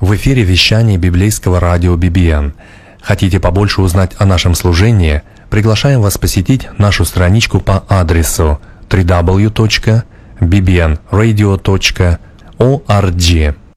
В эфире вещание библейского радио BBN. Хотите побольше узнать о нашем служении? Приглашаем вас посетить нашу страничку по адресу www.bbnradio.org.